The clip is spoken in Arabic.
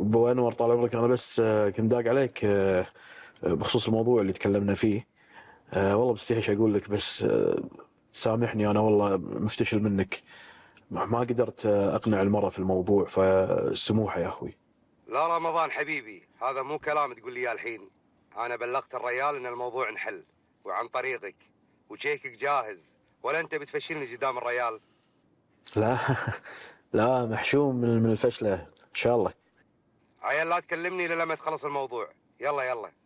ابو انور طال عمرك، انا بس كنت داق عليك بخصوص الموضوع اللي تكلمنا فيه. والله بستحيش اقول لك، بس سامحني، انا والله مفتشل منك. ما قدرت اقنع المرأة في الموضوع، فالسموحة يا اخوي. لا رمضان حبيبي، هذا مو كلام تقول لي الحين. انا بلغت الريال ان الموضوع انحل وعن طريقك، وشيكك جاهز، ولا انت بتفشلني قدام الريال؟ لا لا، محشوم من الفشلة ان شاء الله. عيال لا تكلمني الا لما تخلص الموضوع. يلا يلا.